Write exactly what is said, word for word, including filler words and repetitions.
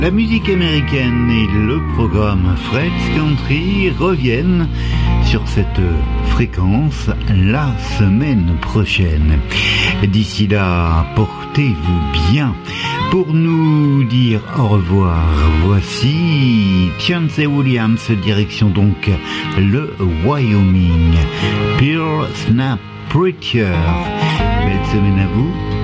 La musique américaine et le programme Fred's Country reviennent sur cette fréquence la semaine prochaine. D'ici là, portez-vous bien. Pour nous dire au revoir, voici Chauncey Williams, direction donc le Wyoming. Pearl Snap Preacher. Belle semaine à vous.